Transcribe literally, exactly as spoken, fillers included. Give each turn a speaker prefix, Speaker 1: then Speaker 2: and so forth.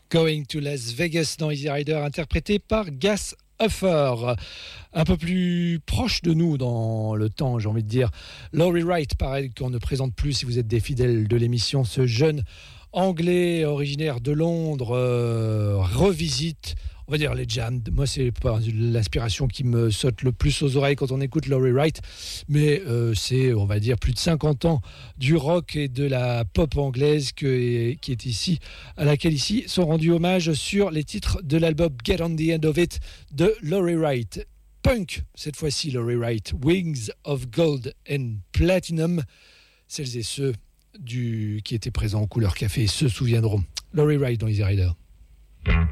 Speaker 1: Going to Las Vegas dans Easy Rider, interprété par Gas Huffer. Un peu plus proche de nous dans le temps, j'ai envie de dire. Laurie Wright, pareil, qu'on ne présente plus si vous êtes des fidèles de l'émission. Ce jeune anglais originaire de Londres euh, revisite, on va dire, les jams. Moi, c'est pas l'inspiration qui me saute le plus aux oreilles quand on écoute Laurie Wright, mais euh, c'est, on va dire, plus de cinquante ans du rock et de la pop anglaise que, qui est ici, à laquelle ici sont rendus hommage sur les titres de l'album Get on the End of It de Laurie Wright. Punk, cette fois-ci, Laurie Wright. Wings of Gold and Platinum. Celles et ceux du, qui étaient présents en couleur café se souviendront. Laurie Wright dans Easy Rider.